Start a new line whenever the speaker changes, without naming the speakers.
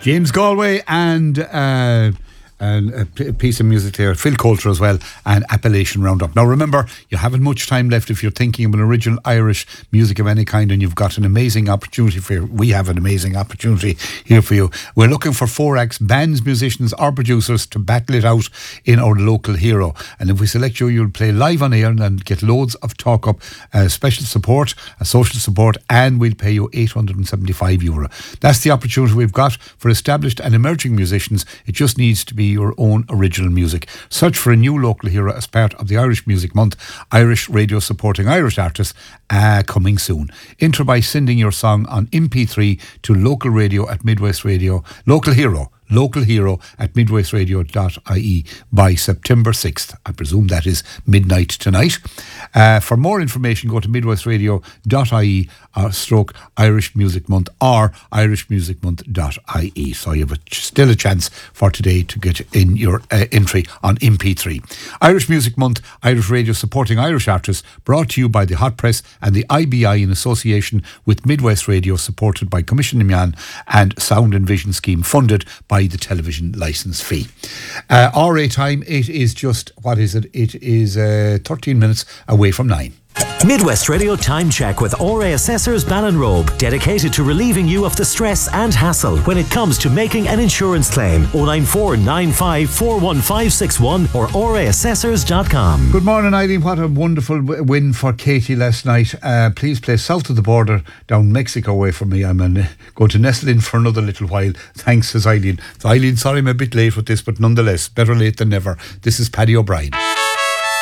James Galway and a piece of music there, Phil Coulter as well, and Appalachian Roundup. Now remember, you haven't much time left if you're thinking of an original Irish music of any kind, and you've got an amazing opportunity for you. We have an amazing opportunity here for you. We're looking for 4 acts, bands, musicians or producers to battle it out in our local hero. And if we select you, you'll play live on air and get loads of talk up, special support, social support, and we'll pay you €875. That's the opportunity we've got for established and emerging musicians. It just needs to be your own original music. Search for a new local hero as part of the Irish Music Month. Irish radio supporting Irish artists, coming soon. Enter by sending your song on MP3 to local radio at Midwest Radio, local hero at midwestradio.ie by September 6th. I presume that is midnight tonight. For more information, go to midwestradio.ie stroke Irish Music Month or irishmusicmonth.ie. So you have still a chance for today to get in your entry on MP3. Irish Music Month, Irish radio supporting Irish artists, brought to you by the Hot Press and the IBI in association with Midwest Radio, supported by Commission Meán and Sound and Vision Scheme, funded by the television licence fee. RA time, it is just, what is it? It is 13 minutes away from 9.
Midwest Radio Time Check with RA Assessors Ballinrobe, dedicated to relieving you of the stress and hassle when it comes to making an insurance claim. 094 95 41561 or raassessors.com.
Good morning, Eileen. What a wonderful win for Katie last night. Please play south of the border, down Mexico way from me. I'm going to nestle in for another little while. Thanks, says Eileen. So Eileen, sorry I'm a bit late with this, but nonetheless, better late than never. This is Paddy O'Brien.